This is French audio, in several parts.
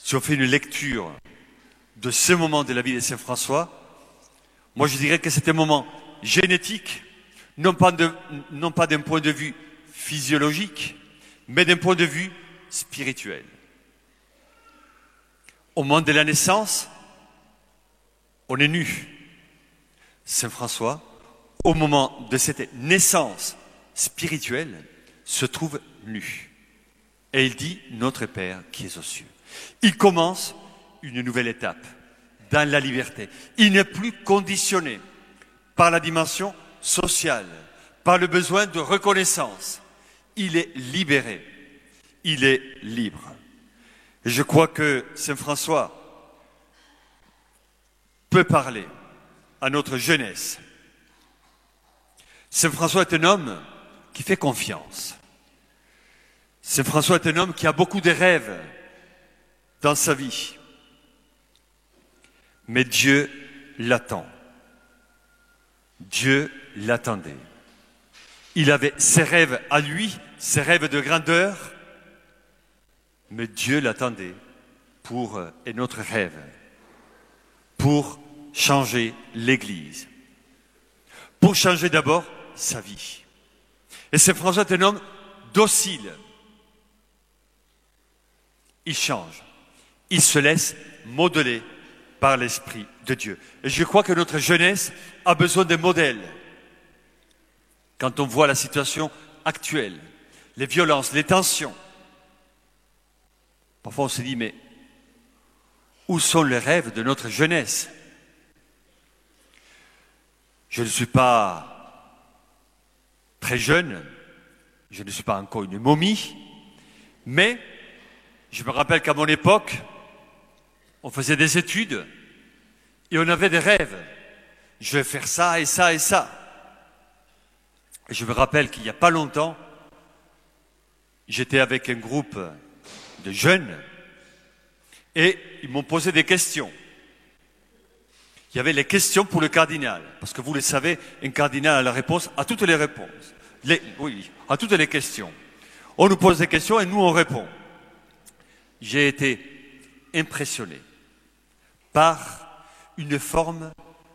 si on fait une lecture de ce moment de la vie de Saint François, moi je dirais que c'est un moment génétique, non pas d'un point de vue physiologique, mais d'un point de vue spirituel. Au moment de la naissance, on est nu. Saint François, au moment de cette naissance spirituelle, se trouve nu. Et il dit « Notre Père qui es aux cieux ». Il commence une nouvelle étape dans la liberté. Il n'est plus conditionné par la dimension sociale, par le besoin de reconnaissance. Il est libéré, il est libre. Et je crois que Saint François peut parler à notre jeunesse. Saint François est un homme qui fait confiance. Saint François est un homme qui a beaucoup de rêves dans sa vie. Mais Dieu l'attend. Dieu l'attendait. Il avait ses rêves à lui, ses rêves de grandeur, mais Dieu l'attendait pour un autre rêve, pour changer l'Église, pour changer d'abord sa vie. Et Saint François est un homme docile. Il change, il se laisse modeler par l'Esprit de Dieu. Et je crois que notre jeunesse a besoin de modèles. Quand on voit la situation actuelle, les violences, les tensions, parfois on se dit, mais où sont les rêves de notre jeunesse? Je ne suis pas très jeune, je ne suis pas encore une momie, mais je me rappelle qu'à mon époque, on faisait des études et on avait des rêves. Je vais faire ça et ça et ça. Et je me rappelle qu'il n'y a pas longtemps, j'étais avec un groupe de jeunes et ils m'ont posé des questions. Il y avait les questions pour le cardinal, parce que vous le savez, un cardinal a la réponse à toutes les réponses. Oui, à toutes les questions. On nous pose des questions et nous on répond. J'ai été impressionné par une forme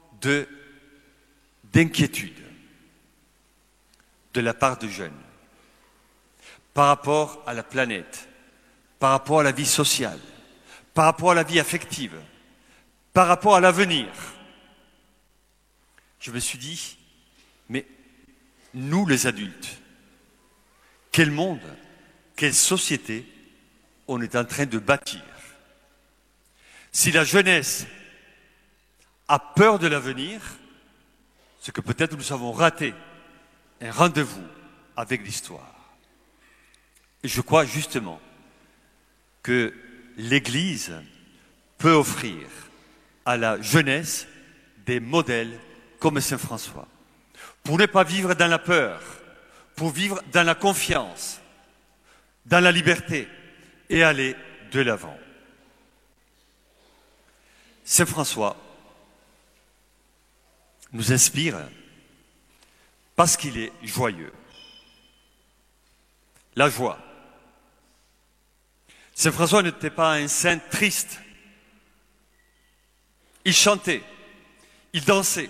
d'inquiétude de la part de jeunes par rapport à la planète, par rapport à la vie sociale, par rapport à la vie affective, par rapport à l'avenir. Je me suis dit, mais nous les adultes, quel monde, quelle société on est en train de bâtir? Si la jeunesse a peur de l'avenir, c'est que peut-être nous avons raté un rendez-vous avec l'histoire. Et je crois justement que l'Église peut offrir à la jeunesse des modèles comme Saint François, pour ne pas vivre dans la peur, pour vivre dans la confiance, dans la liberté et aller de l'avant. Saint François nous inspire parce qu'il est joyeux. La joie. Saint François n'était pas un saint triste. Il chantait, il dansait.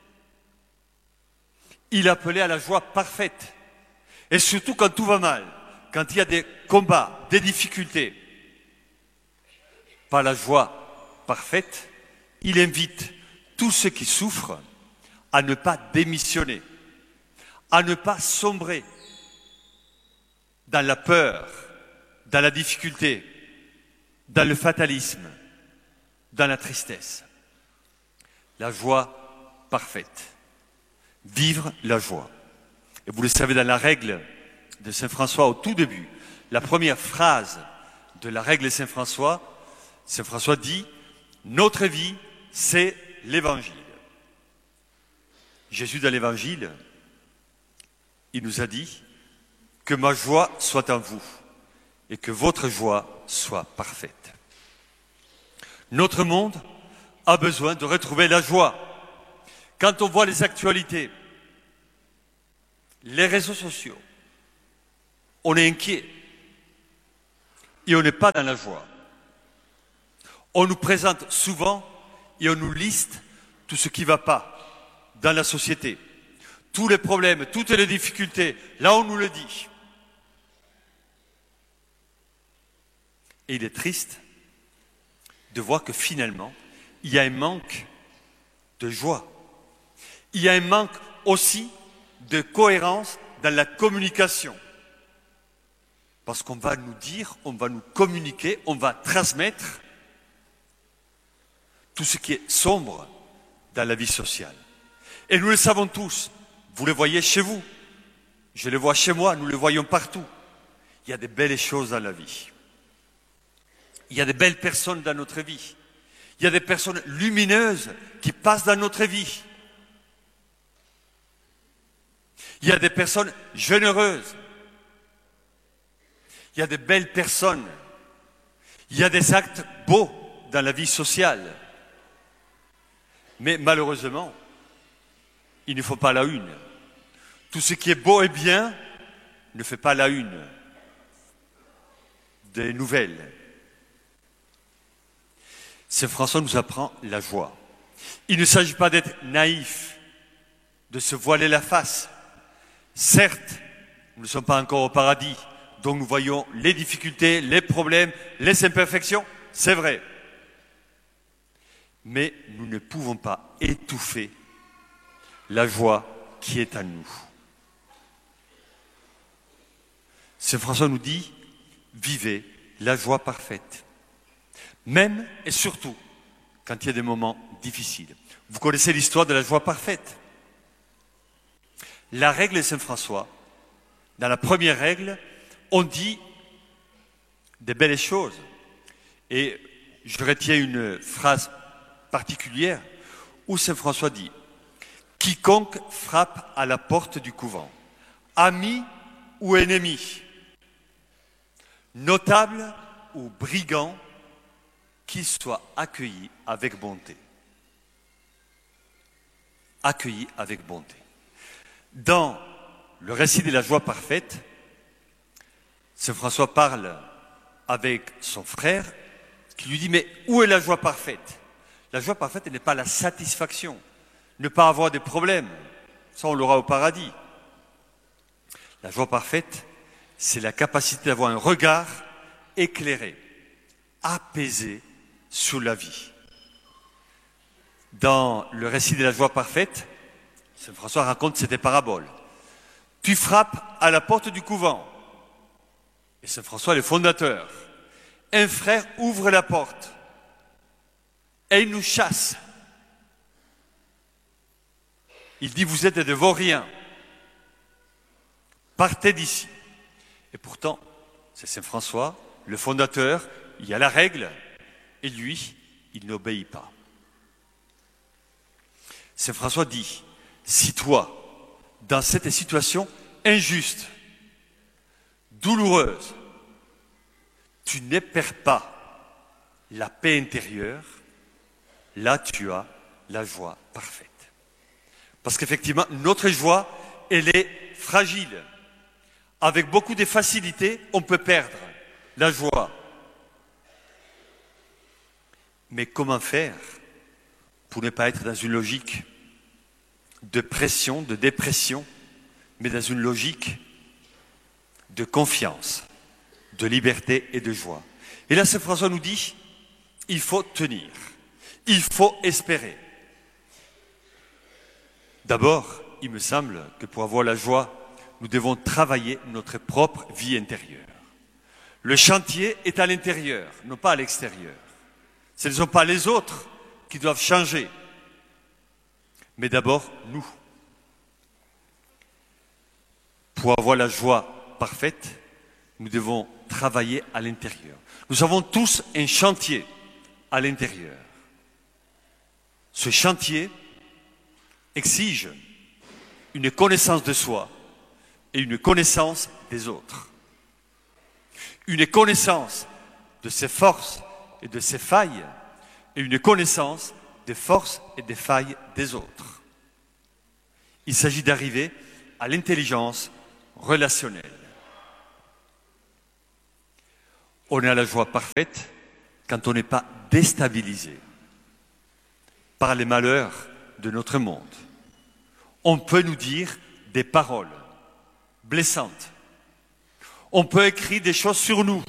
Il appelait à la joie parfaite. Et surtout quand tout va mal, quand il y a des combats, des difficultés. Par la joie parfaite, il invite tous ceux qui souffrent à ne pas démissionner, à ne pas sombrer dans la peur, dans la difficulté, dans le fatalisme, dans la tristesse. La joie parfaite. Vivre la joie. Et vous le savez, dans la règle de Saint François au tout début, la première phrase de la règle de Saint François dit « Notre vie, c'est l'Évangile ». Jésus, dans l'Évangile, il nous a dit « Que ma joie soit en vous et que votre joie soit parfaite ». Notre monde a besoin de retrouver la joie. Quand on voit les actualités, les réseaux sociaux, on est inquiet et on n'est pas dans la joie. On nous présente souvent et on nous liste tout ce qui ne va pas dans la société. Tous les problèmes, toutes les difficultés, là on nous le dit. Et il est triste de voir que finalement, il y a un manque de joie. Il y a un manque aussi de cohérence dans la communication. Parce qu'on va nous dire, on va nous communiquer, on va transmettre tout ce qui est sombre dans la vie sociale. Et nous le savons tous. Vous le voyez chez vous. Je le vois chez moi. Nous le voyons partout. Il y a des belles choses dans la vie. Il y a des belles personnes dans notre vie. Il y a des personnes lumineuses qui passent dans notre vie. Il y a des personnes généreuses. Il y a des belles personnes. Il y a des actes beaux dans la vie sociale. Mais malheureusement, il ne faut pas la une. Tout ce qui est beau et bien ne fait pas la une des nouvelles. Saint François nous apprend la joie. Il ne s'agit pas d'être naïf, de se voiler la face. Certes, nous ne sommes pas encore au paradis, donc nous voyons les difficultés, les problèmes, les imperfections, c'est vrai. Mais nous ne pouvons pas étouffer la joie qui est en nous. Saint François nous dit, vivez la joie parfaite. Même et surtout quand il y a des moments difficiles. Vous connaissez l'histoire de la joie parfaite. La règle de Saint François, dans la première règle, on dit des belles choses. Et je retiens une phrase particulière où Saint François dit « Quiconque frappe à la porte du couvent, ami ou ennemi, notable ou brigand, qu'il soit accueilli avec bonté. » Accueilli avec bonté. Dans le récit de la joie parfaite, Saint François parle avec son frère qui lui dit « Mais où est la joie parfaite ?» La joie parfaite n'est pas la satisfaction, ne pas avoir de problèmes. Ça, on l'aura au paradis. La joie parfaite, c'est la capacité d'avoir un regard éclairé, apaisé sur la vie. Dans le récit de la joie parfaite, Saint François raconte cette parabole. Tu frappes à la porte du couvent. Et Saint François est le fondateur. Un frère ouvre la porte et il nous chasse. Il dit, vous êtes des vauriens. Partez d'ici. Et pourtant, c'est Saint François, le fondateur, il y a la règle, et lui, il n'obéit pas. Saint François dit, si toi, dans cette situation injuste, douloureuse, tu n'épères pas la paix intérieure, là tu as la joie parfaite. Parce qu'effectivement, notre joie, elle est fragile. Avec beaucoup de facilité, on peut perdre la joie. Mais comment faire pour ne pas être dans une logique de pression, de dépression, mais dans une logique de confiance, de liberté et de joie. Et là, Saint François nous dit, il faut tenir, il faut espérer. D'abord, il me semble que pour avoir la joie, nous devons travailler notre propre vie intérieure. Le chantier est à l'intérieur, non pas à l'extérieur. Ce ne sont pas les autres qui doivent changer, mais d'abord nous. Pour avoir la joie parfaite, nous devons travailler à l'intérieur. Nous avons tous un chantier à l'intérieur. Ce chantier exige une connaissance de soi et une connaissance des autres. Une connaissance de ses forces et de ses failles et une connaissance des forces et des failles des autres. Il s'agit d'arriver à l'intelligence relationnelle. On est à la joie parfaite quand on n'est pas déstabilisé par les malheurs de notre monde. On peut nous dire des paroles blessantes. On peut écrire des choses sur nous.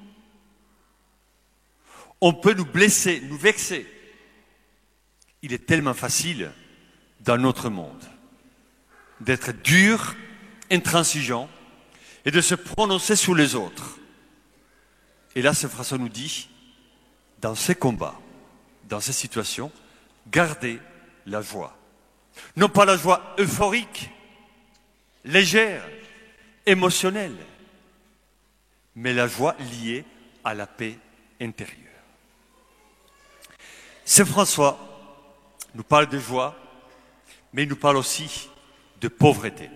On peut nous blesser, nous vexer. Il est tellement facile dans notre monde d'être dur, intransigeant et de se prononcer sur les autres. Et là, ce François nous dit, dans ces combats, dans ces situations, gardez la joie. Non pas la joie euphorique, légère, émotionnelle, mais la joie liée à la paix intérieure. Saint François nous parle de joie, mais il nous parle aussi de pauvreté.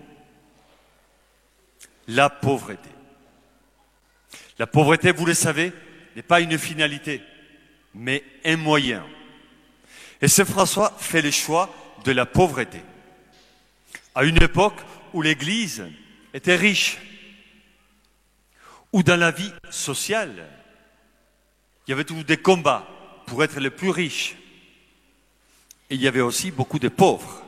La pauvreté. La pauvreté, vous le savez, n'est pas une finalité, mais un moyen. Et Saint François fait le choix de la pauvreté. À une époque où l'Église était riche, où dans la vie sociale, il y avait toujours des combats pour être le plus riche. Et il y avait aussi beaucoup de pauvres.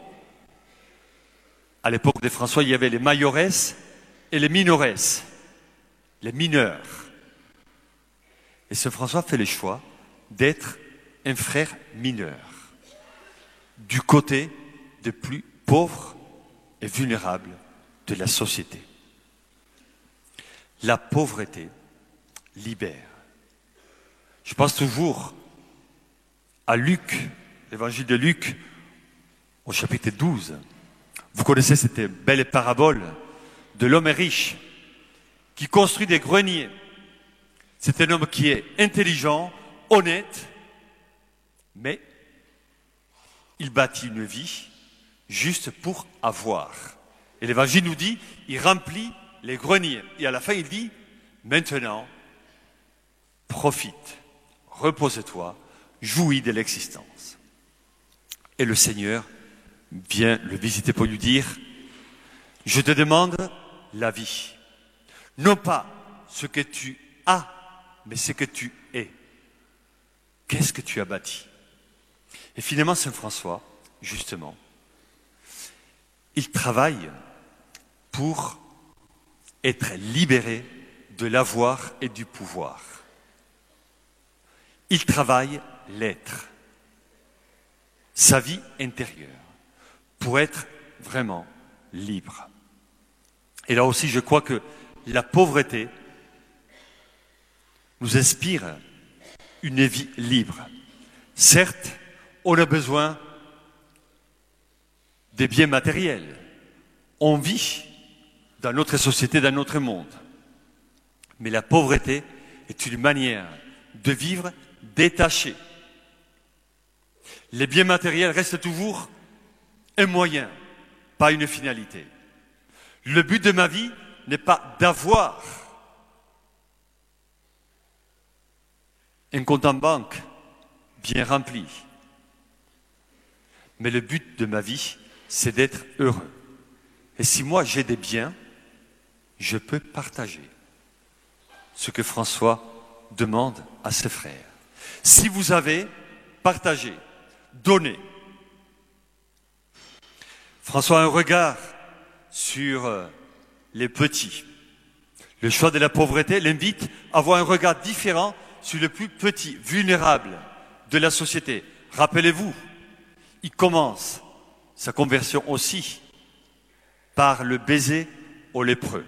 À l'époque de François, il y avait les majoresses et les minoresses, les mineurs. Et Saint François fait le choix d'être un frère mineur, du côté des plus pauvres et vulnérables de la société. La pauvreté libère. Je pense toujours à Luc, l'évangile de Luc, au chapitre 12. Vous connaissez cette belle parabole de l'homme riche qui construit des greniers. C'est un homme qui est intelligent, honnête, mais il bâtit une vie juste pour avoir. Et l'évangile nous dit, il remplit les greniers. Et à la fin, il dit, maintenant, profite, repose-toi, jouis de l'existence. Et le Seigneur vient le visiter pour lui dire, je te demande la vie. Non pas ce que tu as, mais ce que tu es. Qu'est-ce que tu as bâti? Et finalement, Saint François, justement, il travaille pour être libéré de l'avoir et du pouvoir. Il travaille l'être, sa vie intérieure, pour être vraiment libre. Et là aussi, je crois que la pauvreté nous inspire une vie libre. Certes, on a besoin des biens matériels. On vit dans notre société, dans notre monde. Mais la pauvreté est une manière de vivre détaché. Les biens matériels restent toujours un moyen, pas une finalité. Le but de ma vie n'est pas d'avoir un compte en banque bien rempli. Mais le but de ma vie, c'est d'être heureux. Et si moi j'ai des biens, je peux partager ce que François demande à ses frères. Si vous avez, partagez, donnez. François a un regard sur les petits. Le choix de la pauvreté l'invite à avoir un regard différent sur les plus petits, vulnérables de la société. Rappelez-vous, il commence sa conversion aussi par le baiser aux lépreux.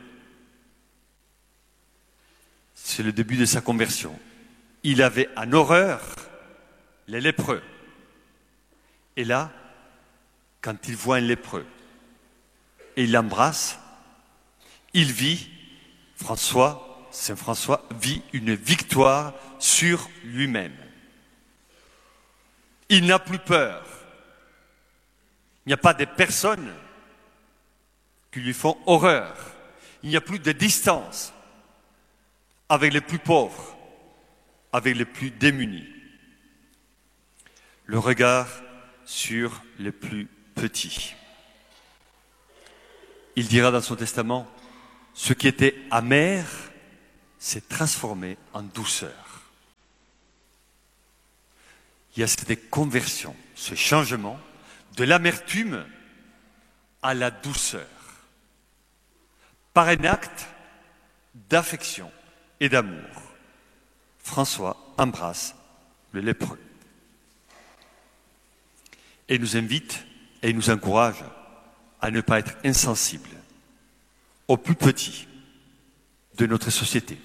C'est le début de sa conversion. Il avait en horreur les lépreux. Et là, quand il voit un lépreux et il l'embrasse, il vit, Saint François vit une victoire sur lui-même. Il n'a plus peur. Il n'y a pas de personnes qui lui font horreur. Il n'y a plus de distance avec les plus pauvres, avec les plus démunis. Le regard sur les plus petits. Il dira dans son testament, ce qui était amer s'est transformé en douceur. il y a cette conversion, ce changement de l'amertume à la douceur, par un acte d'affection et d'amour. François embrasse le lépreux et nous invite et nous encourage à ne pas être insensible aux plus petits de notre société.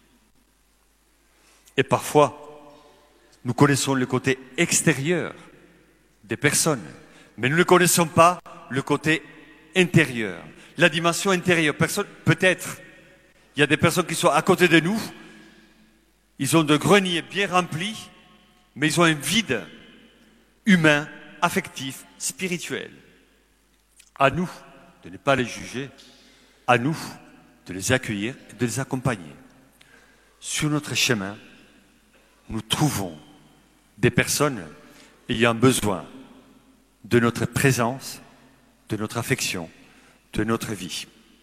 Et parfois, nous connaissons le côté extérieur des personnes, mais nous ne connaissons pas le côté intérieur, la dimension intérieure. Peut-être, il y a des personnes qui sont à côté de nous, ils ont de greniers bien remplis, mais ils ont un vide humain, affectif, spirituel. À nous de ne pas les juger, à nous de les accueillir et de les accompagner. Sur notre chemin, nous trouvons des personnes ayant besoin de notre présence, de notre affection, de notre vie.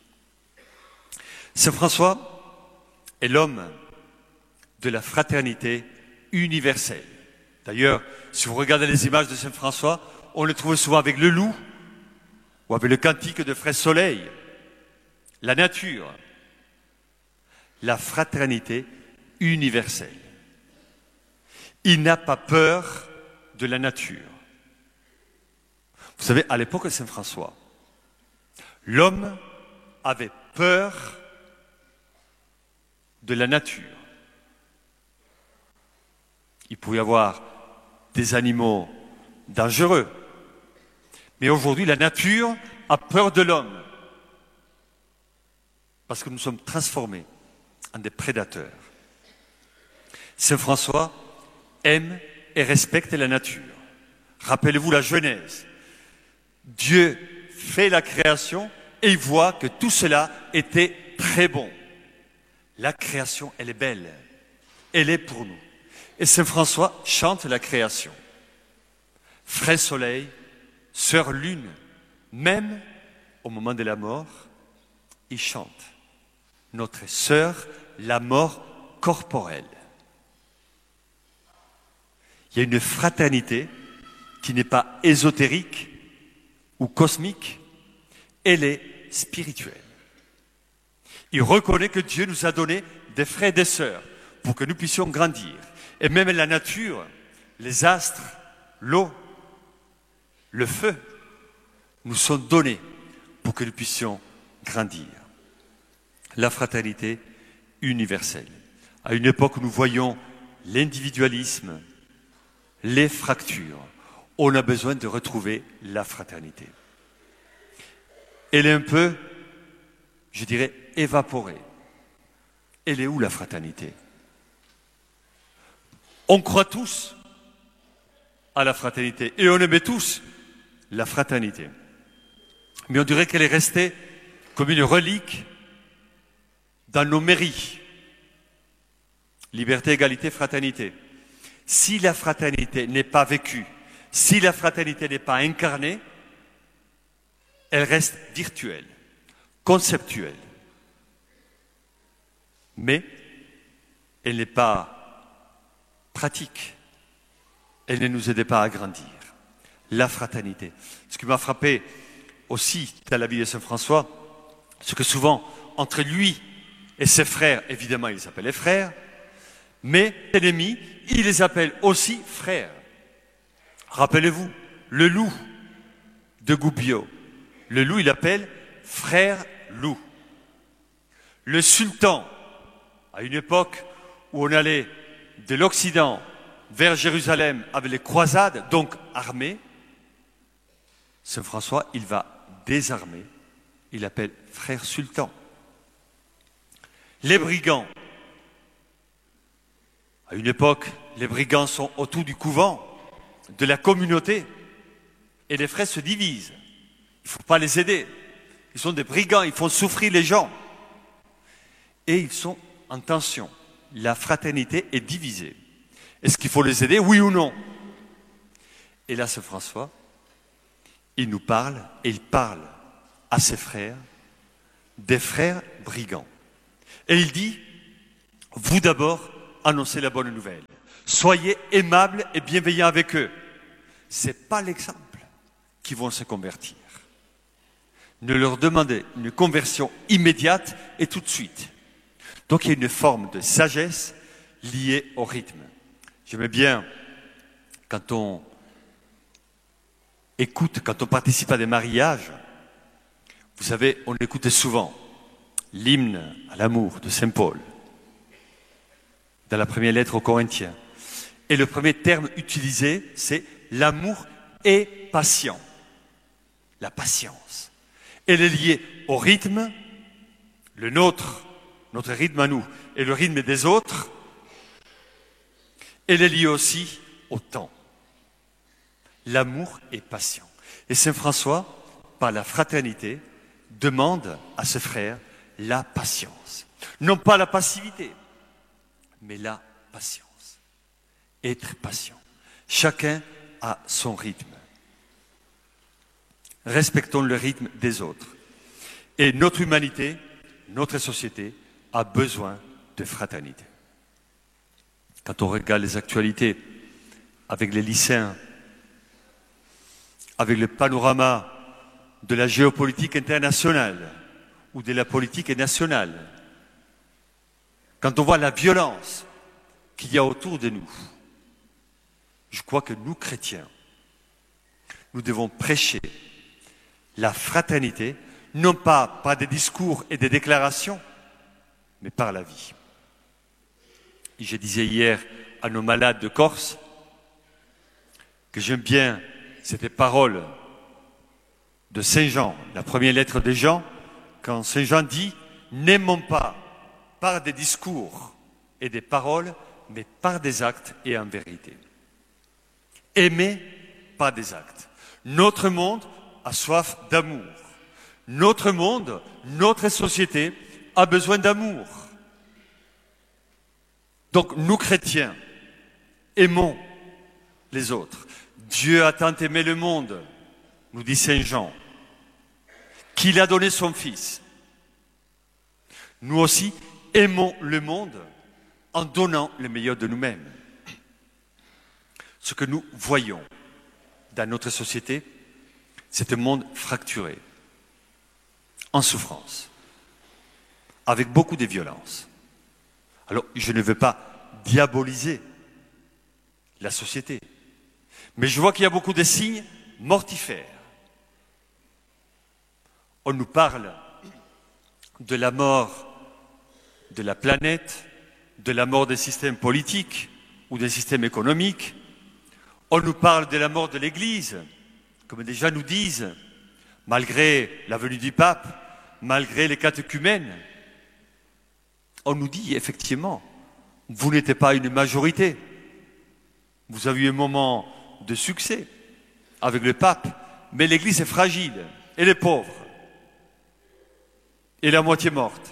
Saint François est l'homme de la fraternité universelle. D'ailleurs, si vous regardez les images de Saint François, on le trouve souvent avec le loup ou avec le cantique de Frère Soleil, la nature, la fraternité universelle. Il n'a pas peur de la nature. Vous savez, à l'époque de Saint François, l'homme avait peur de la nature. Il pouvait y avoir des animaux dangereux, mais aujourd'hui, la nature a peur de l'homme parce que nous sommes transformés en des prédateurs. Saint François aime et respecte la nature. Rappelez-vous la Genèse. Dieu fait la création et il voit que tout cela était très bon. La création, elle est belle. Elle est pour nous. Et Saint François chante la création. Frère Soleil, Sœur Lune, même au moment de la mort, il chante. Notre sœur, la mort corporelle. Il y a une fraternité qui n'est pas ésotérique ou cosmique, elle est spirituelle. Il reconnaît que Dieu nous a donné des frères et des sœurs pour que nous puissions grandir. Et même la nature, les astres, l'eau, le feu, nous sont donnés pour que nous puissions grandir. La fraternité universelle. À une époque où nous voyons l'individualisme, les fractures, on a besoin de retrouver la fraternité. Elle est un peu, je dirais, évaporée. Elle est où la fraternité? On croit tous à la fraternité et on aimait tous la fraternité. Mais on dirait qu'elle est restée comme une relique dans nos mairies. Liberté, égalité, fraternité. Si la fraternité n'est pas vécue, si la fraternité n'est pas incarnée, elle reste virtuelle, conceptuelle. Mais elle n'est pas pratique. Elle ne nous aide pas à grandir. La fraternité. Ce qui m'a frappé aussi dans la vie de Saint François, c'est que souvent, entre lui et ses frères, évidemment, il s'appelle les frères, mais les ennemis, il les appelle aussi frères. Rappelez-vous, le loup de Gubbio. Le loup, il appelle frère loup. Le sultan, à une époque où on allait de l'Occident vers Jérusalem avec les croisades, donc armés, Saint François, il va désarmer. Il appelle frère sultan. Les brigands. À une époque, les brigands sont autour du couvent, de la communauté, et les frères se divisent. Il ne faut pas les aider. Ils sont des brigands, ils font souffrir les gens. Et ils sont en tension. La fraternité est divisée. Est-ce qu'il faut les aider, oui ou non? Et là, Saint François, il nous parle, et il parle à ses frères, des frères brigands. Et il dit, vous d'abord, annoncez la bonne nouvelle. Soyez aimables et bienveillants avec eux. Ce n'est pas l'exemple qui vont se convertir. Ne leur demandez une conversion immédiate et tout de suite. Donc il y a une forme de sagesse liée au rythme. J'aimais bien quand on écoute, quand on participe à des mariages, vous savez, on écoute souvent l'hymne à l'amour de Saint Paul dans la première lettre aux Corinthiens. Et le premier terme utilisé, c'est l'amour est patient. La patience. Elle est liée au rythme, le nôtre, notre rythme à nous, et le rythme des autres. Elle est liée aussi au temps. L'amour est patient. Et Saint François, par la fraternité, demande à ses frères la patience. Non pas la passivité, mais la patience. Être patient. Chacun a son rythme. Respectons le rythme des autres. Et notre humanité, notre société, a besoin de fraternité. Quand on regarde les actualités avec les lycéens, avec le panorama de la géopolitique internationale ou de la politique nationale, quand on voit la violence qu'il y a autour de nous, je crois que nous, chrétiens, nous devons prêcher la fraternité, non pas par des discours et des déclarations, mais par la vie. Et je disais hier à nos malades de Corse que j'aime bien cette parole de Saint Jean, la première lettre de Jean, quand Saint Jean dit « N'aimons pas par des discours et des paroles, mais par des actes et en vérité. » Aimer par des actes. Notre monde a soif d'amour. Notre monde, notre société a besoin d'amour. Donc nous chrétiens, aimons les autres. Dieu a tant aimé le monde, nous dit Saint Jean, qu'il a donné son Fils. Nous aussi aimons le monde en donnant le meilleur de nous-mêmes. Ce que nous voyons dans notre société, c'est un monde fracturé, en souffrance, avec beaucoup de violence. Alors, je ne veux pas diaboliser la société, mais je vois qu'il y a beaucoup de signes mortifères. On nous parle de la mort de la planète, de la mort des systèmes politiques ou des systèmes économiques. On nous parle de la mort de l'Église, comme des gens nous disent, malgré la venue du pape, malgré les catéchumènes. On nous dit effectivement, vous n'étiez pas une majorité. Vous avez eu un moment de succès avec le pape, mais l'Église est fragile, elle est pauvre, et la moitié morte.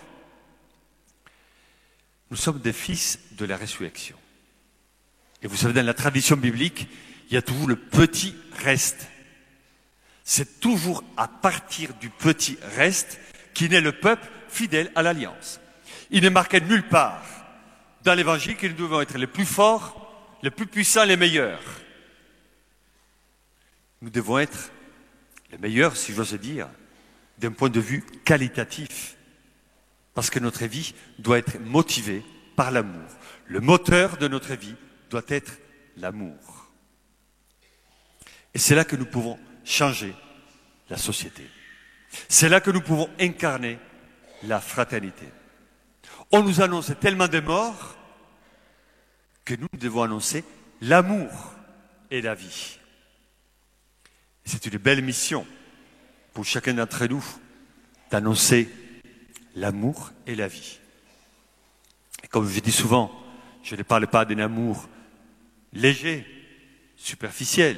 Nous sommes des fils de la résurrection. Et vous savez, dans la tradition biblique, il y a toujours le petit reste. C'est toujours à partir du petit reste qui naît le peuple fidèle à l'alliance. Il n'est marqué nulle part dans l'Évangile que nous devons être les plus forts, les plus puissants, les meilleurs. Nous devons être les meilleurs, si j'ose dire, d'un point de vue qualitatif. Parce que notre vie doit être motivée par l'amour. Le moteur de notre vie doit être l'amour. Et c'est là que nous pouvons changer la société. C'est là que nous pouvons incarner la fraternité. On nous annonce tellement de morts que nous devons annoncer l'amour et la vie. Et c'est une belle mission pour chacun d'entre nous d'annoncer l'amour et la vie. Et comme je dis souvent, je ne parle pas d'un amour léger, superficiel,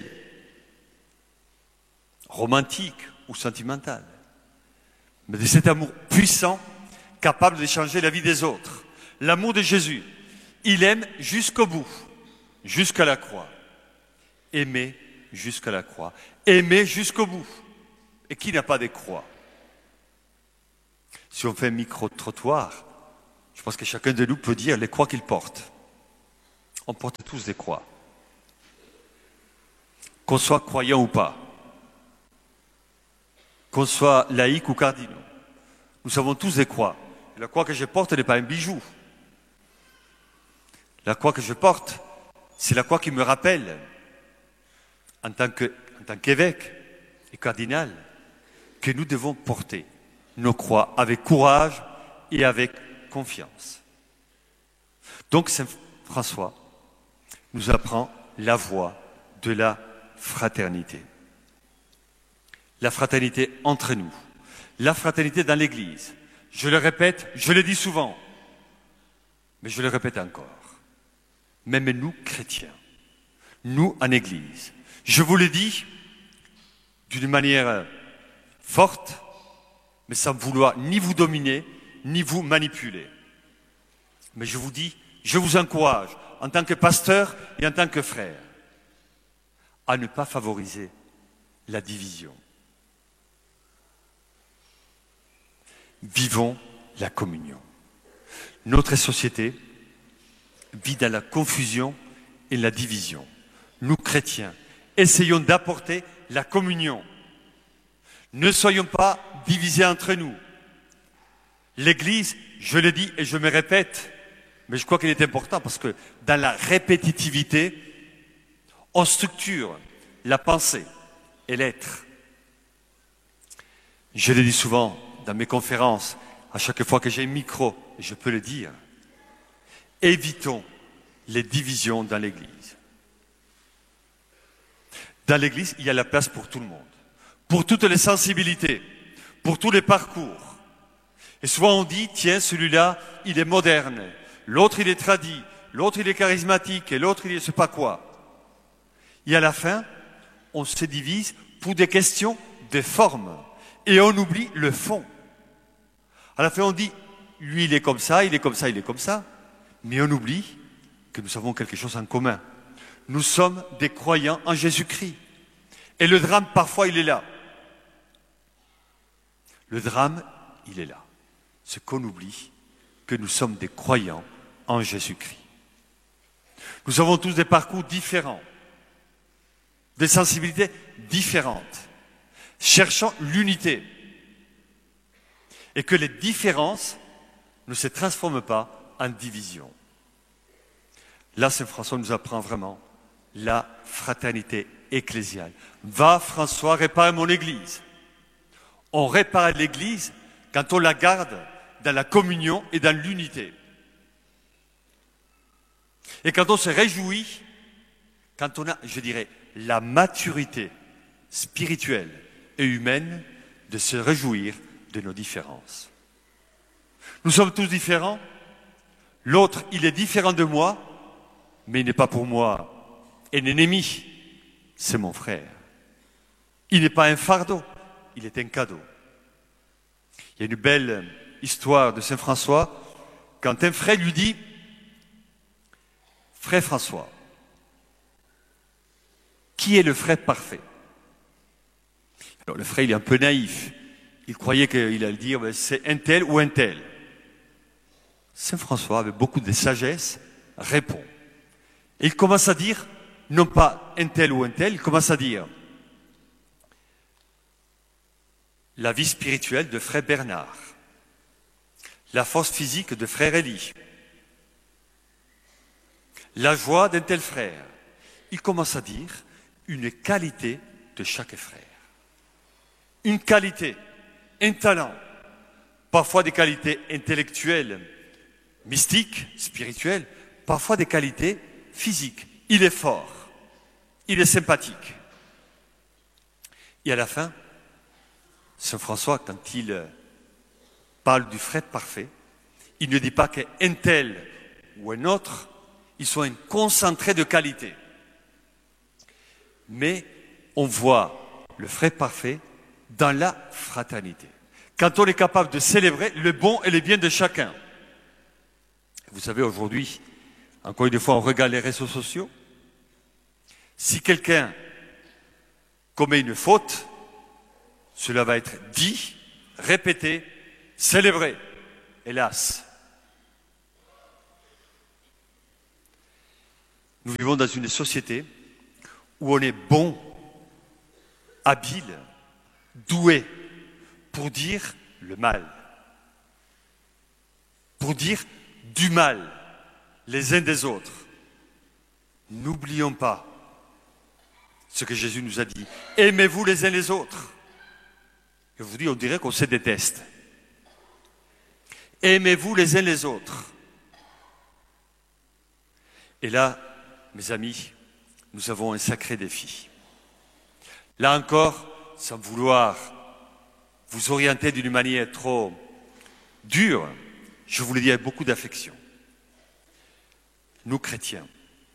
romantique ou sentimental, mais de cet amour puissant, capable de changer la vie des autres. L'amour de Jésus, il aime jusqu'au bout, jusqu'à la croix. Aimer jusqu'à la croix. Aimer jusqu'au bout. Et qui n'a pas de croix? Si on fait un micro-trottoir, je pense que chacun de nous peut dire les croix qu'il porte. On porte tous des croix. Qu'on soit croyant ou pas, qu'on soit laïque ou cardinaux, nous avons tous des croix. Et la croix que je porte n'est pas un bijou. La croix que je porte, c'est la croix qui me rappelle, en tant qu'évêque et cardinal, que nous devons porter nos croix avec courage et avec confiance. Donc Saint François nous apprend la voie de la fraternité. La fraternité entre nous, la fraternité dans l'Église. Je le répète, je le dis souvent, mais je le répète encore. Même nous, chrétiens, nous en Église, je vous le dis d'une manière forte, mais sans vouloir ni vous dominer, ni vous manipuler. Mais je vous dis, je vous encourage, en tant que pasteur et en tant que frère, à ne pas favoriser la division. Vivons la communion. Notre société vit dans la confusion et la division. Nous, chrétiens, essayons d'apporter la communion. Ne soyons pas divisés entre nous. L'Église, je le dis et je me répète, mais je crois qu'il est important parce que dans la répétitivité, on structure la pensée et l'être. Je le dis souvent dans mes conférences, à chaque fois que j'ai un micro, je peux le dire, évitons les divisions dans l'Église. Dans l'Église, il y a la place pour tout le monde, pour toutes les sensibilités, pour tous les parcours. Et souvent on dit, tiens, celui-là, il est moderne, l'autre il est tradit, l'autre il est charismatique, et l'autre il est je sais pas quoi. Et à la fin, on se divise pour des questions de forme, et on oublie le fond. À la fin on dit, lui il est comme ça, il est comme ça, il est comme ça, mais on oublie que nous avons quelque chose en commun. Nous sommes des croyants en Jésus-Christ. Et le drame, parfois, il est là. Le drame, il est là. C'est qu'on oublie que nous sommes des croyants en Jésus-Christ. Nous avons tous des parcours différents, des sensibilités différentes, cherchant l'unité. Et que les différences ne se transforment pas en division. Là, Saint François nous apprend vraiment la fraternité ecclésiale. Va, François, répare mon Église. On répare l'Église quand on la garde dans la communion et dans l'unité. Et quand on se réjouit, quand on a, je dirais, la maturité spirituelle et humaine de se réjouir de nos différences. Nous sommes tous différents. L'autre, il est différent de moi, mais il n'est pas pour moi un ennemi. C'est mon frère. Il n'est pas un fardeau, il est un cadeau. Il y a une belle histoire de Saint François, quand un frère lui dit, « Frère François, qui est le frère parfait ?» Alors le frère, il est un peu naïf. Il croyait qu'il allait dire, c'est un tel ou un tel. Saint François, avec beaucoup de sagesse, répond. Et il commence à dire, non pas un tel ou un tel, il commence à dire la vie spirituelle de frère Bernard, la force physique de frère Élie, la joie d'un tel frère. Il commence à dire une qualité de chaque frère. Une qualité, un talent, parfois des qualités intellectuelles, mystiques, spirituelles, parfois des qualités physiques. Il est fort, il est sympathique. Et à la fin, Saint François, quand il parle du frère parfait, il ne dit pas qu'un tel ou un autre, ils sont un concentré de qualité. Mais on voit le frère parfait dans la fraternité. Quand on est capable de célébrer le bon et le bien de chacun. Vous savez, aujourd'hui, encore une fois, on regarde les réseaux sociaux. Si quelqu'un commet une faute, cela va être dit, répété, célébré. Hélas. Nous vivons dans une société où on est bon, habile, doué pour dire le mal, pour dire du mal les uns des autres. N'oublions pas ce que Jésus nous a dit. Aimez-vous les uns les autres. Je vous dis, on dirait qu'on se déteste. Aimez-vous les uns les autres. Et là, mes amis, nous avons un sacré défi. Là encore, sans vouloir vous orienter d'une manière trop dure, je vous le dis avec beaucoup d'affection. Nous, chrétiens,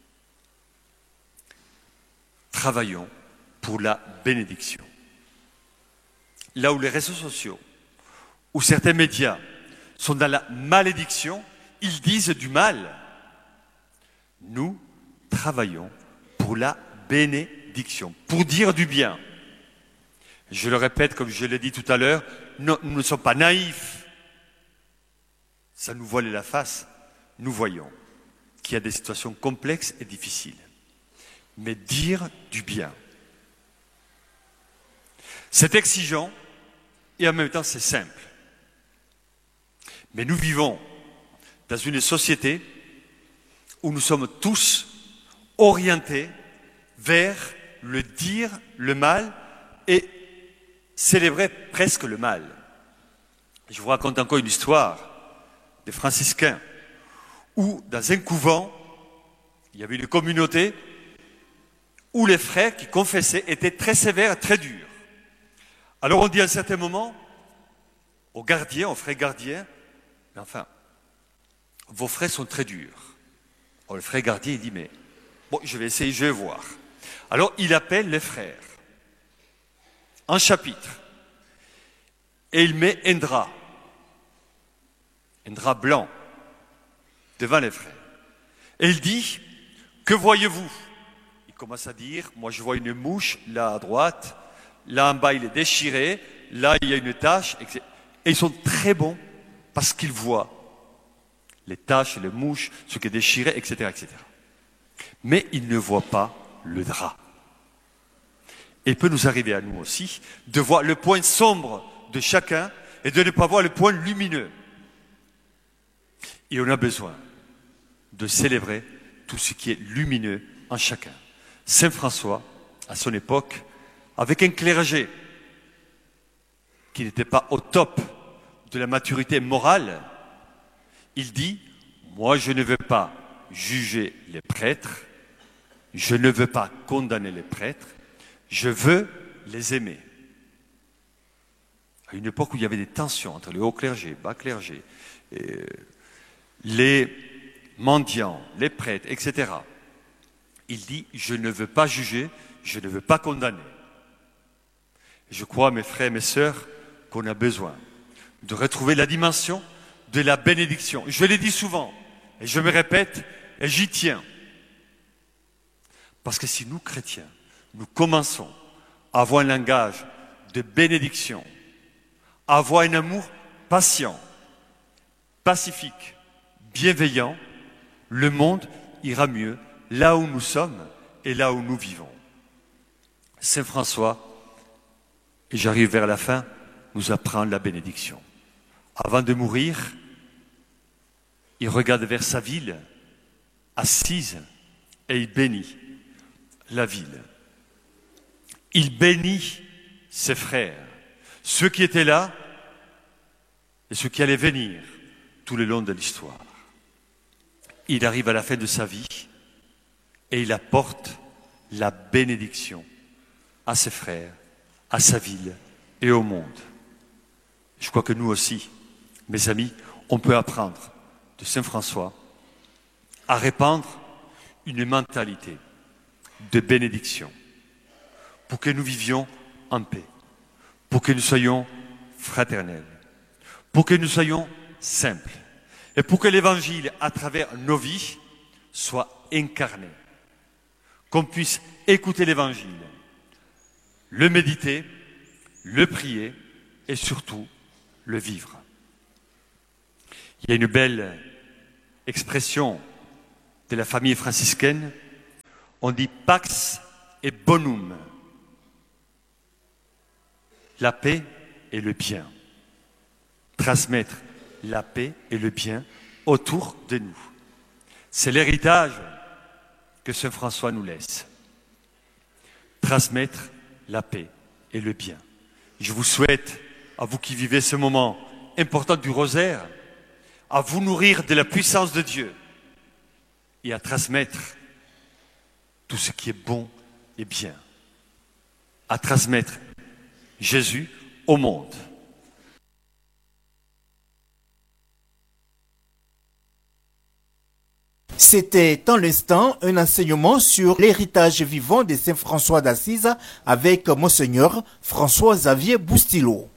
travaillons pour la bénédiction. Là où les réseaux sociaux, où certains médias sont dans la malédiction, ils disent du mal. Nous travaillons pour la bénédiction, pour dire du bien. Je le répète, comme je l'ai dit tout à l'heure, nous ne sommes pas naïfs. Ça nous voile la face. Nous voyons qu'il y a des situations complexes et difficiles. Mais dire du bien, c'est exigeant et en même temps c'est simple. Mais nous vivons dans une société où nous sommes tous orientés vers le dire le mal et célébrer presque le mal. Je vous raconte encore une histoire des franciscains où dans un couvent, il y avait une communauté où les frères qui confessaient étaient très sévères, très durs. Alors on dit à un certain moment aux gardiens, aux frères gardiens, mais enfin, vos frères sont très durs. Alors le frère gardien, il dit, mais bon, je vais essayer, je vais voir. Alors il appelle les frères en chapitre et il met un drap blanc devant les frères. Et il dit, que voyez-vous? Il commence à dire, moi je vois une mouche là à droite, là en bas il est déchiré, là il y a une tache, etc. Et ils sont très bons parce qu'ils voient les taches, les mouches, ce qui est déchiré, etc., etc. Mais ils ne voient pas le drap. Et il peut nous arriver à nous aussi de voir le point sombre de chacun et de ne pas voir le point lumineux. Et on a besoin de célébrer tout ce qui est lumineux en chacun. Saint François, à son époque, avec un clergé qui n'était pas au top de la maturité morale, il dit, moi je ne veux pas juger les prêtres, je ne veux pas condamner les prêtres, je veux les aimer. À une époque où il y avait des tensions entre les hauts clergés, bas clergés, les mendiants, les prêtres, etc. Il dit, je ne veux pas juger, je ne veux pas condamner. Je crois, mes frères et mes sœurs, qu'on a besoin de retrouver la dimension de la bénédiction. Je l'ai dit souvent, et je me répète, et j'y tiens. Parce que si nous, chrétiens, nous commençons à avoir un langage de bénédiction, à avoir un amour patient, pacifique, bienveillant, le monde ira mieux là où nous sommes et là où nous vivons. Saint François, et j'arrive vers la fin, nous apprend la bénédiction. Avant de mourir, il regarde vers sa ville, assise, et il bénit la ville. Il bénit ses frères, ceux qui étaient là et ceux qui allaient venir tout le long de l'histoire. Il arrive à la fin de sa vie et il apporte la bénédiction à ses frères, à sa ville et au monde. Je crois que nous aussi, mes amis, on peut apprendre de Saint François à répandre une mentalité de bénédiction pour que nous vivions en paix, pour que nous soyons fraternels, pour que nous soyons simples et pour que l'Évangile, à travers nos vies, soit incarné. Qu'on puisse écouter l'Évangile, le méditer, le prier et surtout le vivre. Il y a une belle expression de la famille franciscaine On dit pax et bonum. La paix et le bien. Transmettre la paix et le bien autour de nous. C'est l'héritage que Saint François nous laisse. Transmettre la paix et le bien. Je vous souhaite, à vous qui vivez ce moment important du rosaire, à vous nourrir de la puissance de Dieu et à transmettre tout ce qui est bon et bien. À transmettre Jésus au monde. C'était en l'instant un enseignement sur l'héritage vivant de Saint François d'Assise avec Monseigneur François-Xavier Boustilo.